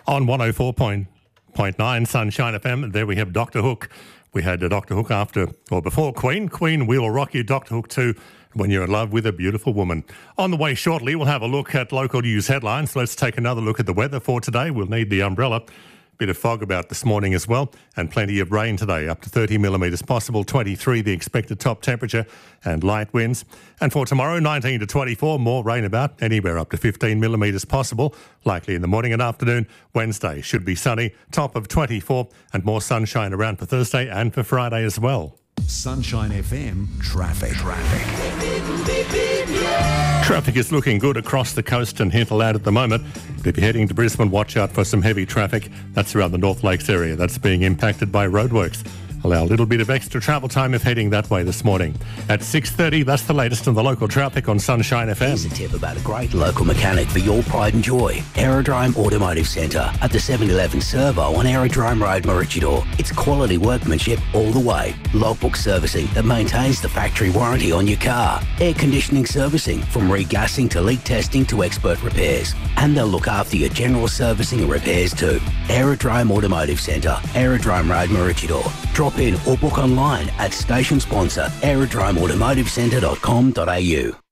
On 104.9 Sunshine FM, there we have Dr. Hook. We had Dr. Hook before Queen. Queen, we will rock you. Dr. Hook too, when you're in love with a beautiful woman. On the way shortly, we'll have a look at local news headlines. Let's take another look at the weather for today. We'll need the umbrella. Bit of fog about this morning as well, and plenty of rain today, up to 30 millimetres possible, 23 the expected top temperature, and light winds. And for tomorrow, 19 to 24, more rain about, anywhere up to 15 millimetres possible, likely in the morning and afternoon. Wednesday should be sunny, top of 24, and more sunshine around for Thursday and for Friday as well. Sunshine FM traffic. Traffic is looking good across the coast and hinterland at the moment. If you're heading to Brisbane, watch out for some heavy traffic. That's around the North Lakes area. That's being impacted by roadworks. Allow a little bit of extra travel time if heading that way this morning. At 6:30, that's the latest on the local traffic on Sunshine FM. Here's a tip about a great local mechanic for your pride and joy. Aerodrome Automotive Centre at the 711 Servo on Aerodrome Road, Maroochydore. It's quality workmanship all the way. Logbook servicing that maintains the factory warranty on your car. Air conditioning servicing from regassing to leak testing to expert repairs. And they'll look after your general servicing and repairs too. Aerodrome Automotive Centre, Aerodrome Road, Maroochydore. Drop in or book online at station sponsor aerodromeautomotivecentre.com.au.